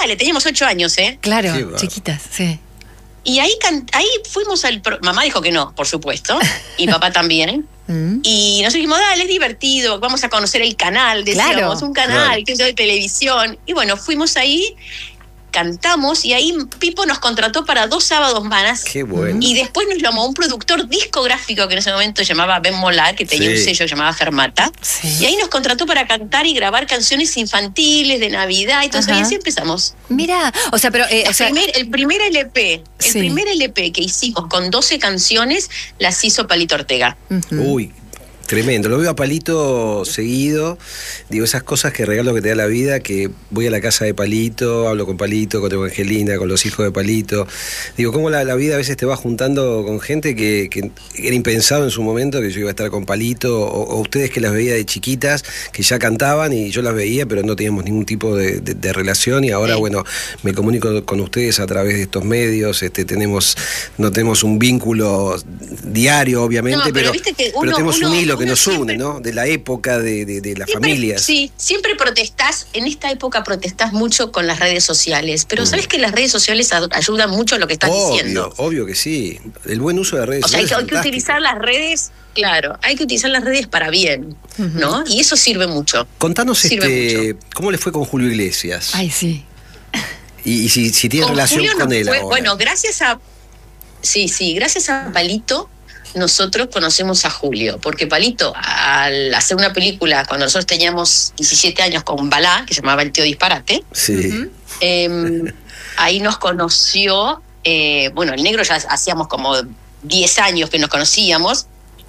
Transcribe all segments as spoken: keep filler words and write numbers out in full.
Dale, teníamos ocho años, ¿eh? Claro, Sí, va. chiquitas, sí. Y ahí, can- ahí fuimos al... pro- Mamá dijo que no, por supuesto, y papá también. Mm. Y nosotros dijimos, dale, es divertido, vamos a conocer el canal, decíamos, Claro. un canal, Claro. que es de televisión. Y bueno, fuimos ahí, cantamos, y ahí Pipo nos contrató para dos sábados más. Qué bueno. Y después nos llamó un productor discográfico que en ese momento se llamaba Ben Molar, que tenía Sí. un sello que llamaba Fermata. Sí. Y ahí nos contrató para cantar y grabar canciones infantiles de Navidad. Entonces Ajá. ahí así empezamos. Mira, o sea, pero, eh, La o sea, primer- el primer L P, el Sí. primer L P que hicimos con doce canciones, las hizo Palito Ortega. ujú. Uy, tremendo. Lo veo a Palito seguido. Digo, esas cosas que regalo que te da la vida, que voy a la casa de Palito, hablo con Palito, con Evangelina, con los hijos de Palito. Digo, cómo la, la vida a veces te va juntando con gente que, que era impensado en su momento, que yo iba a estar con Palito, o, o ustedes que las veía de chiquitas, que ya cantaban y yo las veía, pero no teníamos ningún tipo de, de- de relación, y ahora, Sí. bueno, me comunico con ustedes a través de estos medios, este, tenemos, no tenemos un vínculo diario, obviamente, No, pero pero, viste que pero uno- tenemos un uno- hilo que uno nos siempre- une, ¿no? De la época, de, de, de las Siempre- familias. Sí, siempre protestás, en esta época protestás mucho con las redes sociales, pero ¿sabes que las redes sociales a- ayudan mucho a lo que estás obvio, diciendo? obvio que sí. El buen uso de redes O sea, hay sociales que, es hay que fantástico. utilizar las redes, claro, hay que utilizar las redes para bien, ¿no? Y eso sirve mucho. Contanos Sirve este, cómo le fue con Julio Iglesias. Ay, sí. Y, y si, si tiene Con relación Julio con nos él fue- ahora. Bueno, gracias a... Sí, sí, gracias a Palito nosotros conocemos a Julio, porque Palito, al hacer una película, cuando nosotros teníamos diecisiete años con Balá, que se llamaba El Tío Disparate, Sí. eh, ahí nos conoció, eh, bueno, el negro ya hacíamos como diez años que nos conocíamos,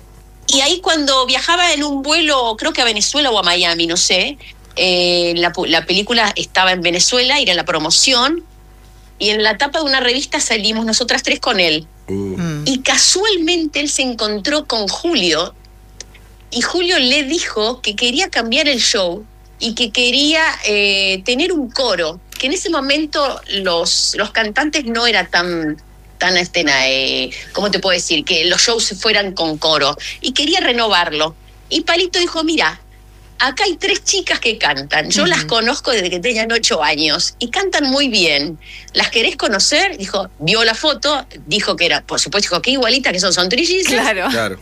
y ahí cuando viajaba en un vuelo, creo que a Venezuela o a Miami, no sé, eh, la, pu- la película estaba en Venezuela, era la promoción, y en la tapa de una revista salimos nosotras tres con él. Mm. Mm. Y casualmente él se encontró con Julio, y Julio le dijo que quería cambiar el show y que quería eh, tener un coro, que en ese momento los, los cantantes no era tan, tan este, eh, ¿cómo te puedo decir? Que los shows se fueran con coro, y quería renovarlo. Y Palito dijo, mira, acá hay tres chicas que cantan, yo Ujú. las conozco desde que tenían ocho años y cantan muy bien. ¿Las querés conocer? Dijo, vio la foto, dijo que era, por supuesto, dijo que igualita, que son, son trillizas. Claro. Claro.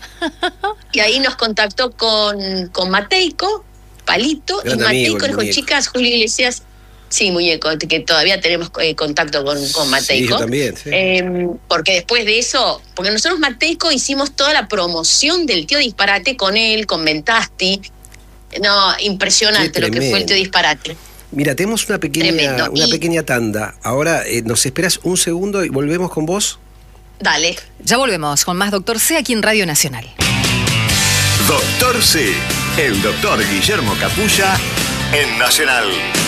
Y ahí nos contactó con, con Mateico, Palito, Gran y amigo, Mateico el dijo, muñeco. chicas, Julio Iglesias, sí, muñeco, que todavía tenemos eh, contacto con, con Sí, Mateico. yo también. Sí. Eh, porque después de eso, porque nosotros Mateico hicimos toda la promoción del Tío Disparate con él, con Mentasti. No, impresionante Qué lo que fue el tremendo. Tío Disparate. Mira, tenemos una pequeña, Tremendo. una Y- pequeña tanda. Ahora, eh, ¿nos esperas un segundo y volvemos con vos? Dale. Ya volvemos con más Doctor C aquí en Radio Nacional. Doctor C, el doctor Guillermo Capulla en Nacional.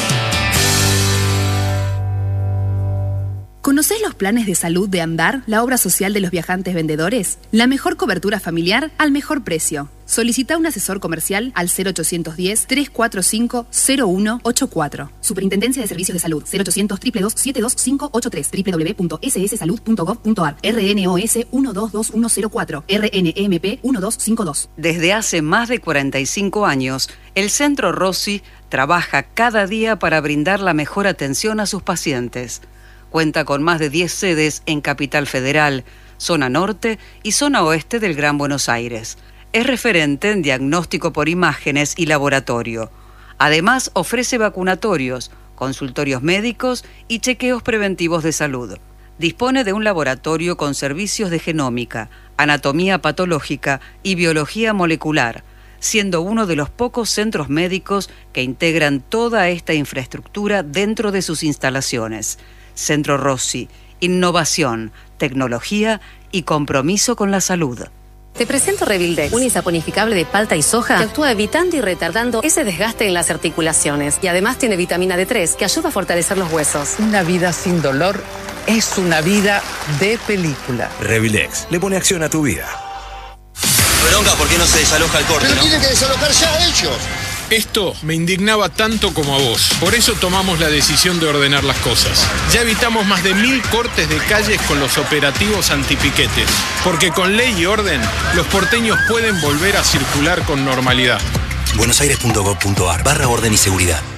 ¿Conocés los planes de salud de Andar, la obra social de los viajantes vendedores? La mejor cobertura familiar al mejor precio. Solicita un asesor comercial al cero ochocientos diez, trescientos cuarenta y cinco, cero uno ochenta y cuatro. Superintendencia de Servicios de Salud cero ochocientos, dos dos dos, siete dos cinco ocho tres, doble u doble u doble u punto ese ese salud punto gov punto ar, R N O S uno dos dos uno cero cuatro, R N E M P uno dos cinco dos. Desde hace más de cuarenta y cinco años, el Centro Rossi trabaja cada día para brindar la mejor atención a sus pacientes. Cuenta con más de diez sedes en Capital Federal, zona norte y zona oeste del Gran Buenos Aires. Es referente en diagnóstico por imágenes y laboratorio. Además, ofrece vacunatorios, consultorios médicos y chequeos preventivos de salud. Dispone de un laboratorio con servicios de genómica, anatomía patológica y biología molecular, siendo uno de los pocos centros médicos que integran toda esta infraestructura dentro de sus instalaciones. Centro Rossi, innovación, tecnología y compromiso con la salud. Te presento Revildex, un insaponificable de palta y soja que actúa evitando y retardando ese desgaste en las articulaciones. Y además tiene vitamina D tres que ayuda a fortalecer los huesos. Una vida sin dolor es una vida de película. Revilex le pone acción a tu vida. Bronca, ¿por qué no se desaloja el corte, Pero no? tienen que desalojar ya ellos. Esto me indignaba tanto como a vos. Por eso tomamos la decisión de ordenar las cosas. Ya evitamos más de mil cortes de calles con los operativos antipiquetes. Porque con ley y orden, los porteños pueden volver a circular con normalidad. buenosaires punto gov punto ar barra orden y seguridad.